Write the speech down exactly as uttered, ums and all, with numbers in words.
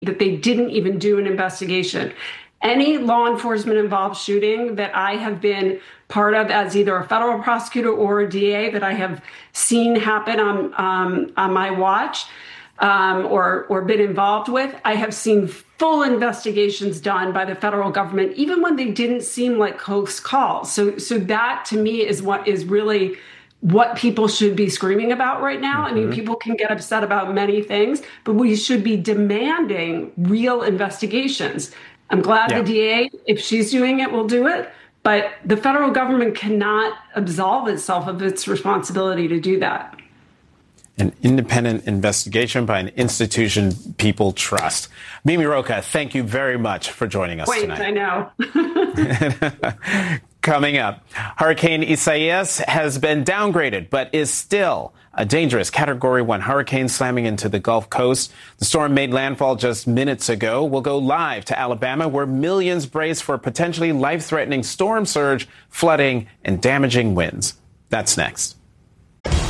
that they didn't even do an investigation. Any law enforcement involved shooting that I have been part of as either a federal prosecutor or a D A that I have seen happen on um, on my watch um, or or been involved with, I have seen full investigations done by the federal government, even when they didn't seem like close calls. So so that to me is what is really what people should be screaming about right now. Mm-hmm. I mean, people can get upset about many things, but we should be demanding real investigations. I'm glad yeah. the D A, if she's doing it, will do it. But the federal government cannot absolve itself of its responsibility to do that. An independent investigation by an institution people trust. Mimi Rocah, thank you very much for joining us Wait, tonight. I know. Coming up, Hurricane Isaias has been downgraded, but is still a dangerous Category one hurricane slamming into the Gulf Coast. The storm made landfall just minutes ago. We'll go live to Alabama, where millions brace for potentially life-threatening storm surge, flooding, and damaging winds. That's next.